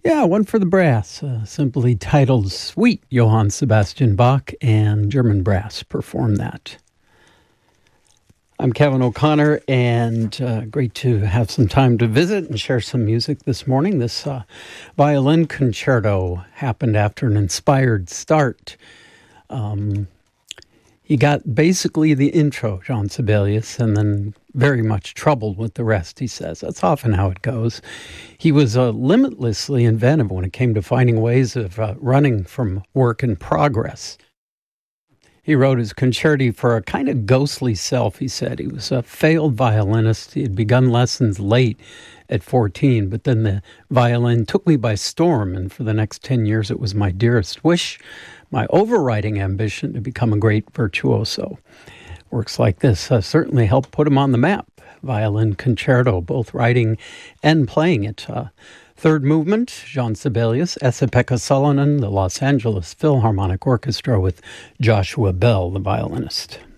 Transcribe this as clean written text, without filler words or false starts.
Yeah, one for the brass, simply titled Sweet Johann Sebastian Bach, and German brass performed that. I'm Kevin O'Connor, and great to have some time to visit and share some music this morning. This violin concerto happened after an inspired start. He got basically the intro, Jean Sibelius, and then very much troubled with the rest, he says. That's often how it goes. He was limitlessly inventive when it came to finding ways of running from work in progress. He wrote his concerti for a kind of ghostly self, he said. He was a failed violinist. He had begun lessons late at 14, but then the violin took me by storm, and for the next 10 years it was my dearest wish, my overriding ambition to become a great virtuoso. Works like this certainly helped put him on the map. Violin concerto, both writing and playing it. Third movement, Jean Sibelius, Esa-Pekka Salonen, the Los Angeles Philharmonic Orchestra with Joshua Bell, the violinist.